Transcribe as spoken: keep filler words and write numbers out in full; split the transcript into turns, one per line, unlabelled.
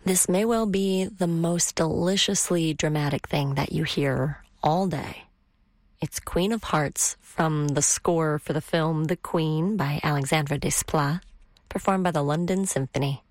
This may well be the most deliciously dramatic thing that you hear all day. It's Queen of Hearts from the score for the film The Queen by Alexandre Desplat, performed by the London Symphony.